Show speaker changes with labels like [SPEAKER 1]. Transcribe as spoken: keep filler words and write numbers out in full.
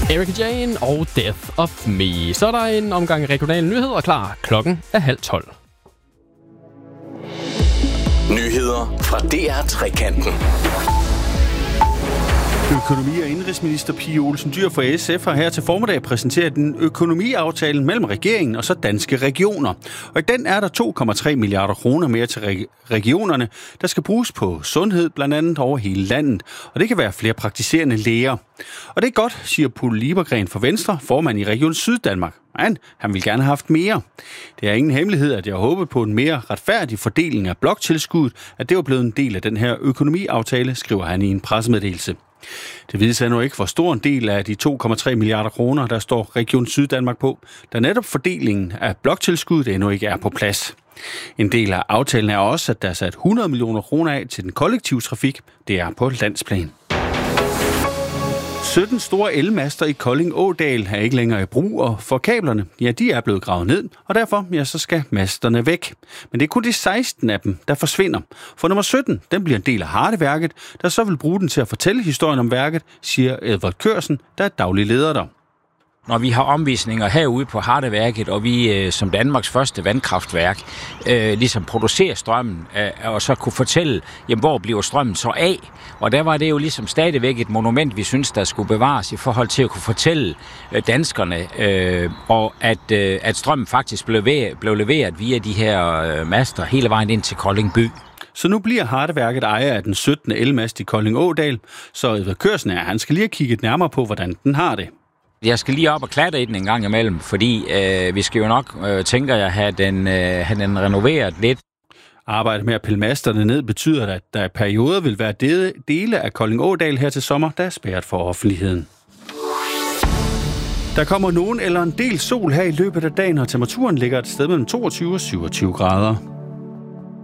[SPEAKER 1] Erika Jane og Death of Me. Så er der en omgang regionale nyheder klar. Klokken er halv tolv.
[SPEAKER 2] Nyheder fra D R Trekanten.
[SPEAKER 3] Økonomi- og indrigsminister Pia Olsen Dyhr fra S F har her til formiddag præsenteret en økonomiaftale mellem regeringen og så danske regioner. Og i den er der to komma tre milliarder kroner mere til reg- regionerne, der skal bruges på sundhed blandt andet over hele landet. Og det kan være flere praktiserende læger. Og det er godt, siger Poul Liebergren fra Venstre, formand i Region Syddanmark. Men han vil gerne have haft mere. Det er ingen hemmelighed, at jeg håbede på en mere retfærdig fordeling af bloktilskuddet, at det var blevet en del af den her økonomiaftale, skriver han i en pressemeddelelse. Det vides endnu ikke, hvor stor en del af de to komma tre milliarder kroner, der står Region Syddanmark på, da netop fordelingen af bloktilskuddet endnu ikke er på plads. En del af aftalen er også, at der er sat hundrede millioner kroner af til den kollektive trafik. Det er på landsplan. sytten store elmaster i Kolding Ådal er ikke længere i brug, og for kablerne, ja, de er blevet gravet ned, og derfor, ja, så skal masterne væk. Men det er kun de seksten af dem, der forsvinder. For nummer sytten, den bliver en del af Hardeværket, der så vil bruge den til at fortælle historien om værket, siger Edvard Kørsen, der er daglig leder der.
[SPEAKER 4] Når vi har omvisninger herude på Hardeværket, og vi øh, som Danmarks første vandkraftværk øh, ligesom producerer strømmen, øh, og så kunne fortælle, jamen, hvor bliver strømmen så af? Og der var det jo ligesom stadigvæk et monument, vi synes, der skulle bevares i forhold til at kunne fortælle øh, danskerne, øh, og at, øh, at strømmen faktisk blev, ved, blev leveret via de her øh, master hele vejen ind til Kolding by.
[SPEAKER 3] Så nu bliver Hardeværket ejer af den syttende elmast i Kolding Ådal, så Edvard Kørsen er, han skal lige have kigget nærmere på, hvordan den har det.
[SPEAKER 4] Jeg skal lige op og klatre i den en gang imellem, fordi øh, vi skal jo nok, øh, tænker jeg, have den, øh, have den renoveret lidt.
[SPEAKER 3] Arbejdet med at pille masterne ned betyder, at der i perioder vil være dele af Kolding Ådal her til sommer, der er spærret for offentligheden. Der kommer nogen eller en del sol her i løbet af dagen, og temperaturen ligger et sted mellem toogtyve og syvogtyve grader.